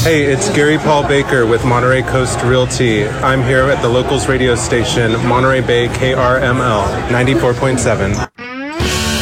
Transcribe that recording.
Hey, it's Gary Paul Baker with Monterey Coast Realty. I'm here at the Locals radio station, Monterey Bay KRML 94.7.